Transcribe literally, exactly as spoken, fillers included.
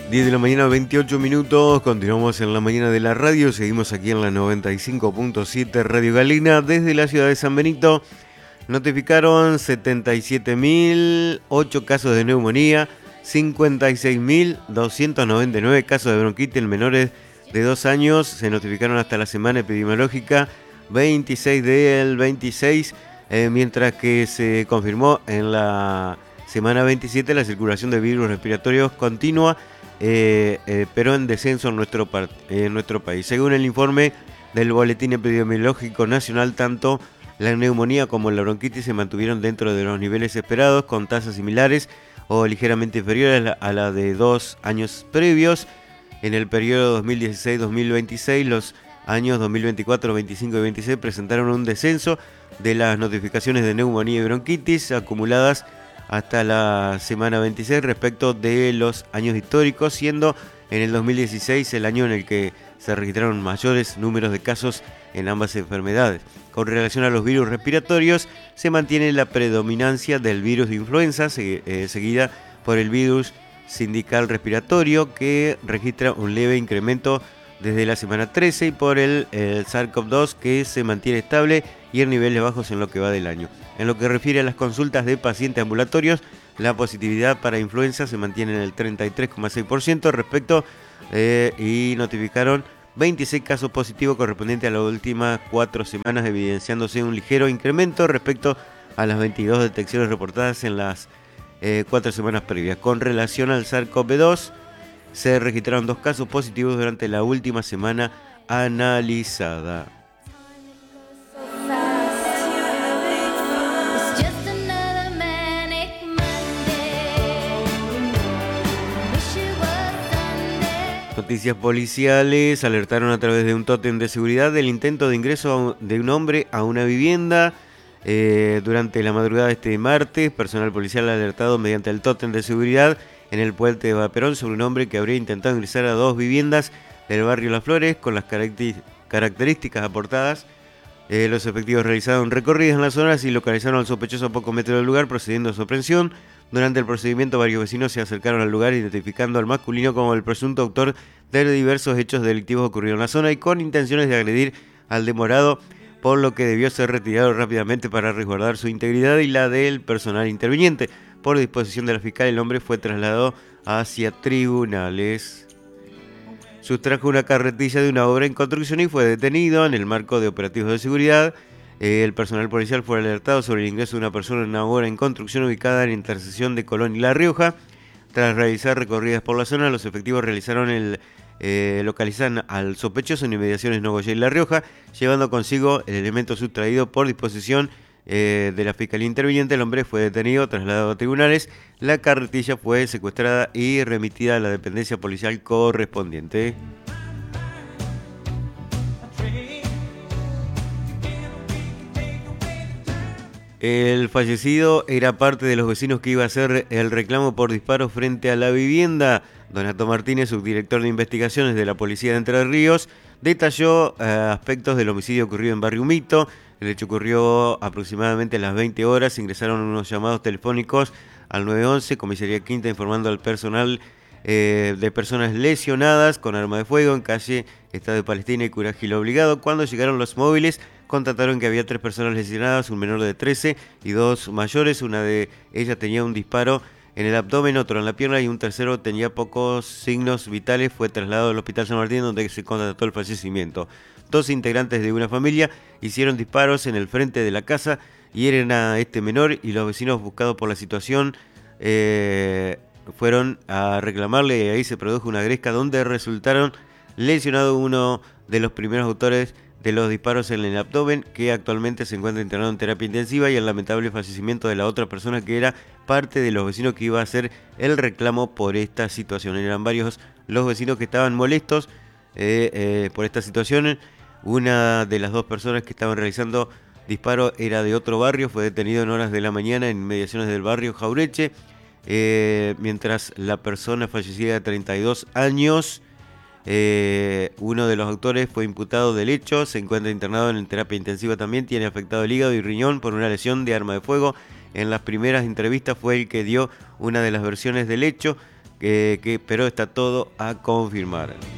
diez de la mañana, veintiocho minutos, continuamos en la mañana de la radio, seguimos aquí en la noventa y cinco punto siete Radio Galena, desde la ciudad de San Benito. Notificaron setenta y siete mil ocho casos de neumonía, cincuenta y seis mil doscientos noventa y nueve casos de bronquitis en menores de dos años, se notificaron hasta la semana epidemiológica veintiséis del veintiséis, eh, mientras que se confirmó en la semana veintisiete la circulación de virus respiratorios continua, eh, eh, pero en descenso en nuestro, en nuestro país. Según el informe del Boletín Epidemiológico Nacional, tanto la neumonía como la bronquitis se mantuvieron dentro de los niveles esperados, con tasas similares o ligeramente inferiores a la, a la de dos años previos. En el periodo dos mil dieciséis dos mil veintiséis, los años dos mil veinticuatro, veinticinco y veintiséis presentaron un descenso de las notificaciones de neumonía y bronquitis acumuladas hasta la semana veintiséis respecto de los años históricos, siendo en el dos mil dieciséis el año en el que se registraron mayores números de casos en ambas enfermedades. Con relación a los virus respiratorios, se mantiene la predominancia del virus de influenza, eh, seguida por el virus sindical respiratorio, que registra un leve incremento desde la semana trece, y por el, el SARS-CoV dos, que se mantiene estable y en niveles bajos en lo que va del año. En lo que refiere a las consultas de pacientes ambulatorios, la positividad para influenza se mantiene en el treinta y tres coma seis por ciento respecto eh, y notificaron veintiséis casos positivos correspondientes a las últimas cuatro semanas, evidenciándose un ligero incremento respecto a las veintidós detecciones reportadas en las eh, cuatro semanas previas. Con relación al SARS-CoV dos, se registraron dos casos positivos durante la última semana analizada. Noticias policiales alertaron a través de un tótem de seguridad del intento de ingreso de un hombre a una vivienda. Eh, durante la madrugada de este martes, personal policial ha alertado mediante el tótem de seguridad en el puente de Vaperón sobre un hombre que habría intentado ingresar a dos viviendas del barrio Las Flores con las características aportadas. Eh, los efectivos realizaron recorridas en las zonas y localizaron al sospechoso a pocos metros del lugar, procediendo a su aprehensión. Durante el procedimiento, varios vecinos se acercaron al lugar identificando al masculino como el presunto autor de diversos hechos delictivos ocurridos en la zona y con intenciones de agredir al demorado, por lo que debió ser retirado rápidamente para resguardar su integridad y la del personal interviniente. Por disposición de la fiscal, el hombre fue trasladado hacia tribunales. Sustrajo una carretilla de una obra en construcción y fue detenido en el marco de operativos de seguridad. El personal policial fue alertado sobre el ingreso de una persona en una obra en construcción ubicada en la intersección de Colón y La Rioja. Tras realizar recorridas por la zona, los efectivos realizaron el eh, localizan al sospechoso en inmediaciones Nogoyá y La Rioja, llevando consigo el elemento sustraído por disposición eh, de la Fiscalía Interviniente. El hombre fue detenido, trasladado a tribunales. La carretilla fue secuestrada y remitida a la dependencia policial correspondiente. El fallecido era parte de los vecinos que iba a hacer el reclamo por disparos frente a la vivienda. Donato Martínez, subdirector de investigaciones de la Policía de Entre Ríos, detalló eh, aspectos del homicidio ocurrido en Barrio Mito. El hecho ocurrió aproximadamente a las veinte horas. Ingresaron unos llamados telefónicos al nueve once, Comisaría Quinta, informando al personal eh, de personas lesionadas con arma de fuego en calle Estado de Palestina y Cura Gil Obligado. Cuando llegaron los móviles, constataron que había tres personas lesionadas, un menor de trece y dos mayores. Una de ellas tenía un disparo en el abdomen, otro en la pierna y un tercero tenía pocos signos vitales. Fue trasladado al Hospital San Martín, donde se constató el fallecimiento. Dos integrantes de una familia hicieron disparos en el frente de la casa, hieren a este menor y los vecinos, buscados por la situación, eh, fueron a reclamarle, y ahí se produjo una gresca donde resultaron lesionados uno de los primeros autores de los disparos en el abdomen, que actualmente se encuentra internado en terapia intensiva, y el lamentable fallecimiento de la otra persona que era parte de los vecinos que iba a hacer el reclamo por esta situación. Eran varios los vecinos que estaban molestos eh, eh, por esta situación. Una de las dos personas que estaban realizando disparo era de otro barrio, fue detenido en horas de la mañana en inmediaciones del barrio Jaureche, eh, mientras la persona fallecida de treinta y dos años, Eh, uno de los autores, fue imputado del hecho, se encuentra internado en terapia intensiva también, tiene afectado el hígado y riñón por una lesión de arma de fuego. En las primeras entrevistas fue el que dio una de las versiones del hecho, que, que, pero está todo a confirmar.